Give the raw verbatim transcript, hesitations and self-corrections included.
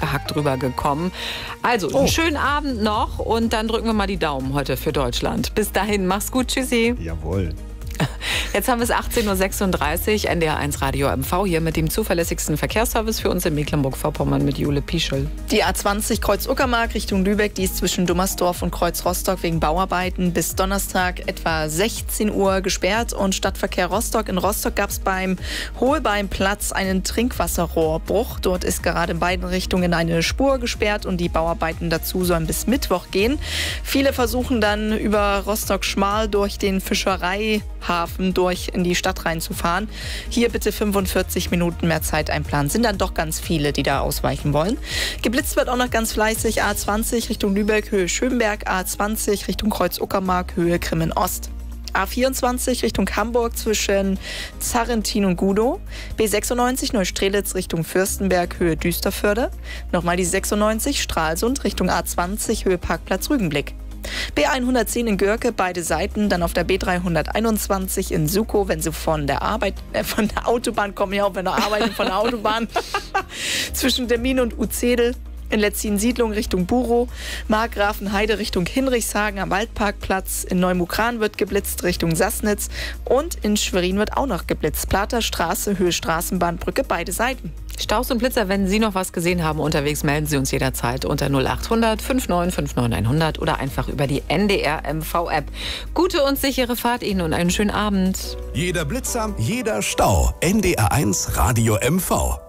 abgehackt rübergekommen. Also, Oh. einen schönen Abend noch und dann drücken wir mal die Daumen heute für Deutschland. Bis dahin, mach's gut, tschüssi. Jawohl. Jetzt haben wir es achtzehn Uhr sechsunddreißig, N D R eins Radio M V hier mit dem zuverlässigsten Verkehrsservice für uns in Mecklenburg-Vorpommern mit Jule Pischel. Die A zwanzig Kreuz-Uckermark Richtung Lübeck, die ist zwischen Dummersdorf und Kreuz-Rostock wegen Bauarbeiten bis Donnerstag etwa sechzehn Uhr gesperrt. Und Stadtverkehr Rostock. In Rostock gab es beim Hohlbeinplatz einen Trinkwasserrohrbruch. Dort ist gerade in beiden Richtungen eine Spur gesperrt und die Bauarbeiten dazu sollen bis Mittwoch gehen. Viele versuchen dann über Rostock-Schmal durch den Fischereihafen durch in die Stadt reinzufahren. Hier bitte fünfundvierzig Minuten mehr Zeit einplanen. Sind dann doch ganz viele, die da ausweichen wollen. Geblitzt wird auch noch ganz fleißig. A zwanzig Richtung Lübeck, Höhe Schönberg. A zwanzig Richtung Kreuz-Uckermark, Höhe Grimmen-Ost. A vierundzwanzig Richtung Hamburg zwischen Zarrentin und Gudow. B sechsundneunzig Neustrelitz Richtung Fürstenberg, Höhe Düsterförde. Nochmal die sechsundneunzig Stralsund Richtung A zwanzig, Höhe Parkplatz Rügenblick. B hundertzehn in Görke, beide Seiten, dann auf der B dreihunderteinundzwanzig in Sukow, wenn Sie von der Arbeit, äh, von der Autobahn kommen, ja auch wenn der Arbeiten von der Autobahn, zwischen Demmin und Uzedel. In Letzin-Siedlung Richtung Burow, Markgrafenheide Richtung Hinrichshagen am Waldparkplatz, in Neumukran wird geblitzt Richtung Sassnitz und in Schwerin wird auch noch geblitzt. Plater Straße, Höhe Straßenbahnbrücke, beide Seiten. Staus und Blitzer, wenn Sie noch was gesehen haben unterwegs, melden Sie uns jederzeit unter null acht hundert fünfundneunzig fünfundneunzig hundert oder einfach über die N D R M V-App. Gute und sichere Fahrt Ihnen und einen schönen Abend. Jeder Blitzer, jeder Stau. N D R eins Radio M V.